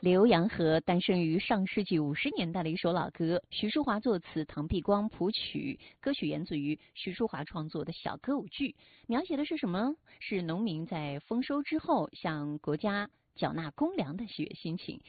浏阳河》诞生于上世纪50年代的一首老歌，徐淑华作词，唐碧光谱曲，歌曲源自于徐淑华创作的小歌舞剧，描写的是什么？是农民在丰收之后向国家缴纳公粮的喜悦心情。